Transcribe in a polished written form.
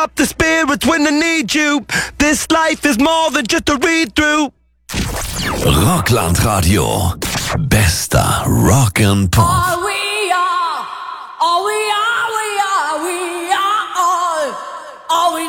up the spirits when I need you. This life is more than just a read-through. Rockland Radio. Bester Rock and Pop.